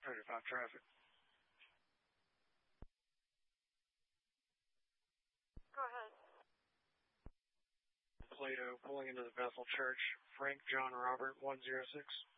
35 traffic. Go ahead. Plato pulling into the Bethel Church. Frank John Robert 106.